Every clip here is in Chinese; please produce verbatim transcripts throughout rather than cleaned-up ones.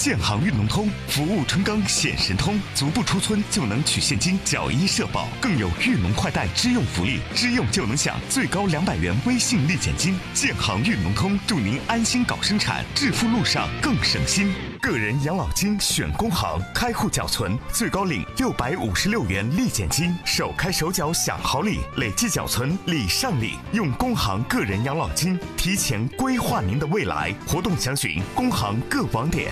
建行运农通，服务春耕显神通，足不出村就能取现金，缴医社保，更有运农快贷支用福利，支用就能享最高两百元微信立减金。建行运农通，祝您安心搞生产，致富路上更省心。个人养老金选工行，开户缴存最高领六百五十六元立减金，首开首缴享好礼，累计缴存礼上礼。用工行个人养老金提前规划您的未来，活动详询工行各网点。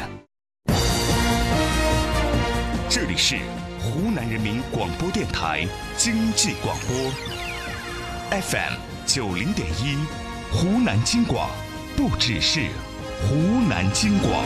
这里是湖南人民广播电台经济广播 F M 九零点一，湖南经广，不只是湖南经广。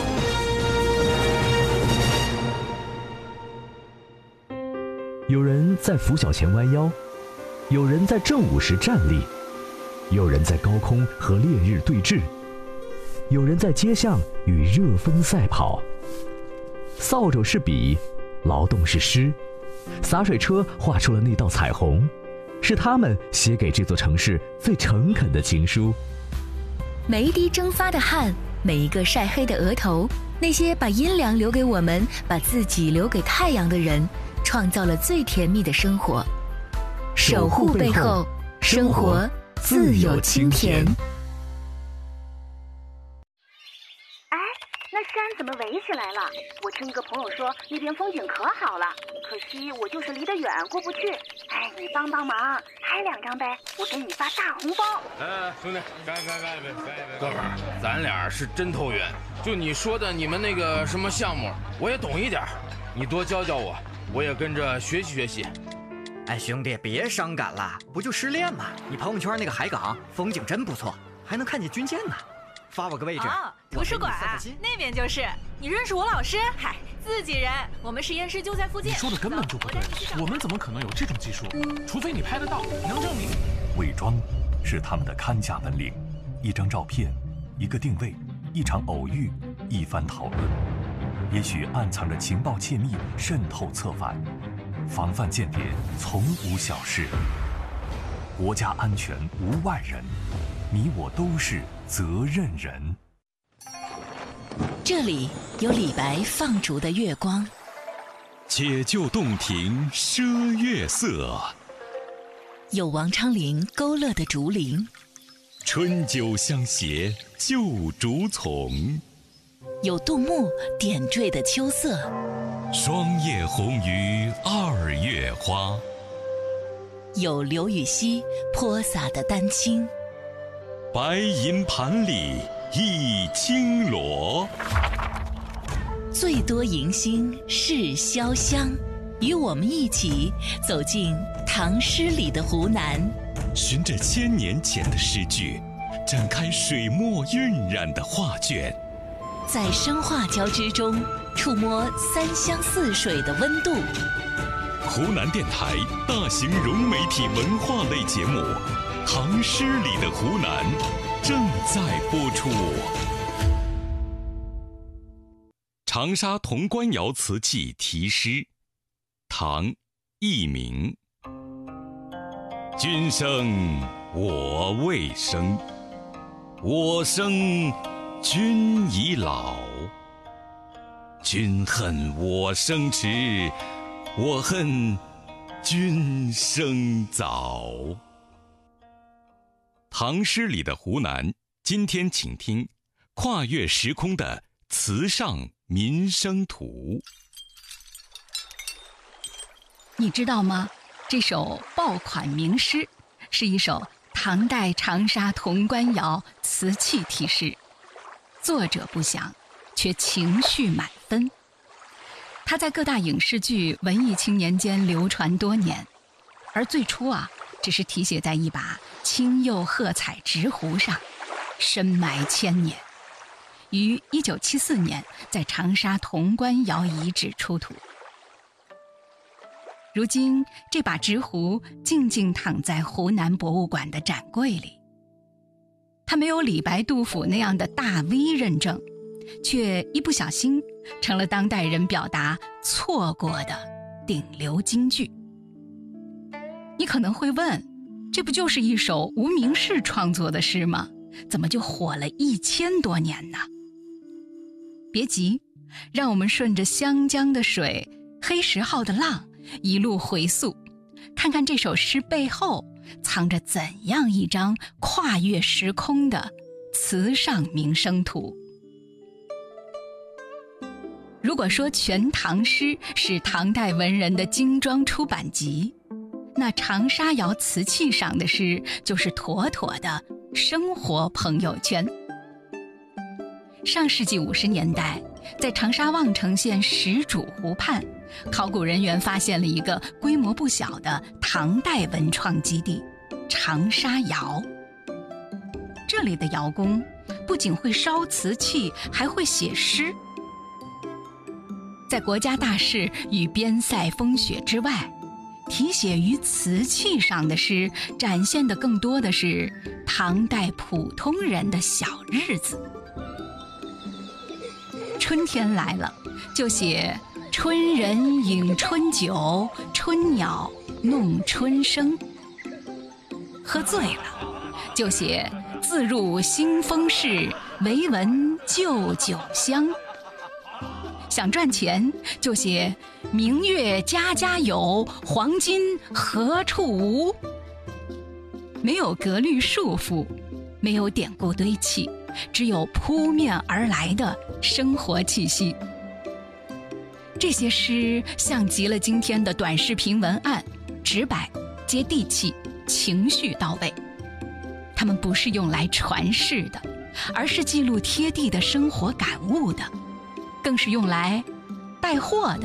有人在拂晓前弯腰，有人在正午时站立，有人在高空和烈日对峙，有人在街巷与热风赛跑。扫帚是笔，劳动是诗，洒水车画出了那道彩虹，是他们写给这座城市最诚恳的情书。 每一滴蒸发的汗，每一个晒黑的额头，那些把阴凉留给我们，把自己留给太阳的人，创造了最甜蜜的生活。守护背后，生活自有清甜。 哎，那山怎么围起来了？我听一个朋友说那边风景可好了，可惜我就是离得远过不去。哎，你帮帮忙，拍两张呗，我给你发大红包。 哎，兄弟，干干干干干！哥们儿，咱俩是真投缘。就你说的你们那个什么项目，我也懂一点，你多教教我，我也跟着学习学习。 哎，兄弟，别伤感了，不就失恋吗？你朋友圈那个海港风景真不错，还能看见军舰呢。发我个位置。 哦，图书馆那边就是。你认识我老师？嗨，自己人，我们实验室就在附近。 你说的根本就不对，我们怎么可能有这种技术？除非你拍得到，能证明。 伪装是他们的看家本领，一张照片，一个定位，一场偶遇，一番讨论，也许暗藏着情报窃密，渗透策反。防范间谍从无小事，国家安全无外人，你我都是责任人。 这里有李白放逐的月光， 解救洞庭赊月色， 有王昌龄勾勒的竹林， 春酒相携旧竹丛， 有杜牧点缀的秋色， 霜叶红于二月花， 有刘禹锡泼洒的丹青， 白银盘里一青螺， 最多迎新是潇湘，与我们一起走进唐诗里的湖南， 循着千年前的诗句，展开水墨晕染的画卷， 在声画交织中触摸三湘四水的温度。 湖南电台大型融媒体文化类节目《唐诗里的湖南》正在播出。长沙潼关窑瓷器题诗，唐，佚名。君生我未生，我生君已老。君恨我生迟，我恨君生早。唐诗里的湖南，今天请听跨越时空的词上民生图。 你知道吗？这首爆款名诗是一首唐代长沙潼关窑瓷器题诗，作者不详，却情绪满分。它在各大影视剧、文艺青年间流传多年，而最初啊，只是题写在一把青釉褐彩直壶上，深埋千年，于一九七四年在长沙潼关窑遗址出土。如今这把直壶静静躺在湖南博物馆的展柜里，它没有李白、杜甫那样的大 V 认证，却一不小心成了当代人表达错过的顶流金句。你可能会问，这不就是一首无名氏创作的诗吗？怎么就火了一千多年呢？别急， 让我们顺着湘江的水、黑石号的浪一路回溯，看看这首诗背后藏着怎样一张跨越时空的词上名声图。如果说《全唐诗》是唐代文人的精装出版集，那长沙窑瓷器上的诗就是妥妥的生活朋友圈。上世纪五十年代，在长沙望城县石主湖畔，考古人员发现了一个规模不小的唐代文创基地——长沙窑。这里的窑工不仅会烧瓷器，还会写诗。在国家大事与边塞风雪之外，题写于瓷器上的诗展现的更多的是唐代普通人的小日子。春天来了，就写春人饮春酒，春鸟弄春声；喝醉了，就写自入新丰市，唯闻旧酒香；想赚钱，就写明月家家有，黄金何处无。没有格律束缚，没有典故堆砌，只有扑面而来的生活气息。这些诗像极了今天的短视频文案，直白、接地气，情绪到位。它们不是用来传世的，而是记录贴地的生活感悟的，更是用来带货的。